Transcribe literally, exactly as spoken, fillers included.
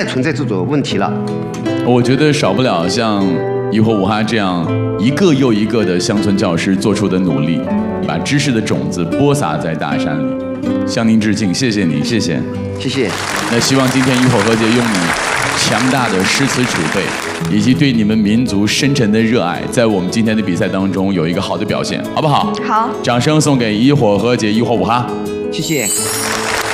存在这种问题了。 我觉得少不了像怡火舞哈这样一个又一个的乡村教师做出的努力，把知识的种子播撒在大山里。向您致敬，谢谢你，谢谢， 谢谢。 那希望今天怡火和解用你强大的诗词储备，以及对你们民族深沉的热爱，在我们今天的比赛当中有一个好的表现，好不好？ 好， 掌声送给怡火和解，怡火舞哈， 谢谢。